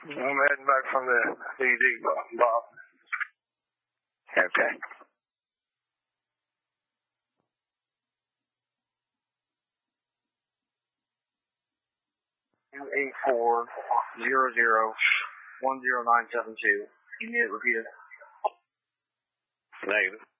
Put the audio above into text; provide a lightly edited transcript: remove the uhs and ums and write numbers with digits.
I'm heading back from the ED, Bob. Okay. $284-00-10972. Repeat it. Negative.